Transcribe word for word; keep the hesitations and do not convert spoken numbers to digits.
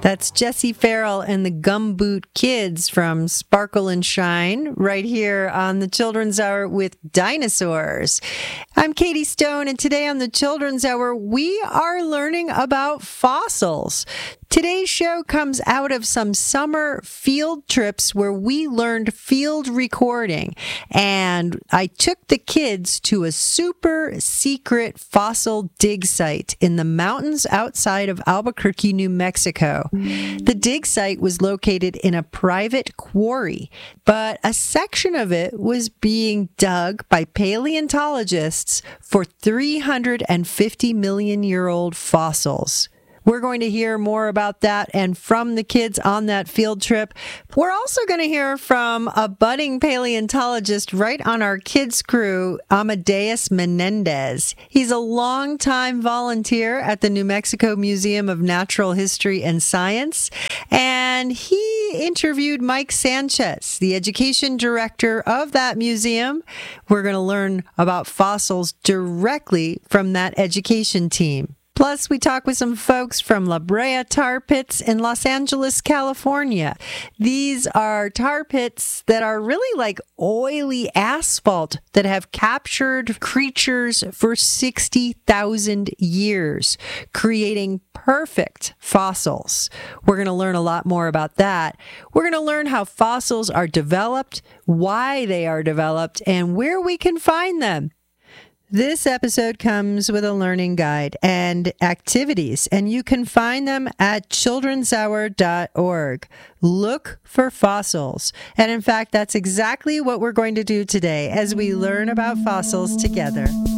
That's Jesse Farrell and the Gumboot Kids from Sparkle and Shine right here on the Children's Hour with Dinosaurs. I'm Katie Stone, and today on the Children's Hour, we are learning about fossils. Today's show comes out of some summer field trips where we learned field recording, and I took the kids to a super secret fossil dig site in the mountains outside of Albuquerque, New Mexico. The dig site was located in a private quarry, but a section of it was being dug by paleontologists for three hundred fifty million year old fossils. We're going to hear more about that and from the kids on that field trip. We're also going to hear from a budding paleontologist right on our kids crew, Amadeus Menendez. He's a longtime volunteer at the New Mexico Museum of Natural History and Science, and he interviewed Mike Sanchez, the education director of that museum. We're going to learn about fossils directly from that education team. Plus, we talk with some folks from La Brea Tar Pits in Los Angeles, California. These are tar pits that are really like oily asphalt that have captured creatures for sixty thousand years, creating perfect fossils. We're going to learn a lot more about that. We're going to learn how fossils are developed, why they are developed, and where we can find them. This episode comes with a learning guide and activities, and you can find them at children's hour dot org. Look for fossils. And in fact, that's exactly what we're going to do today as we learn about fossils together.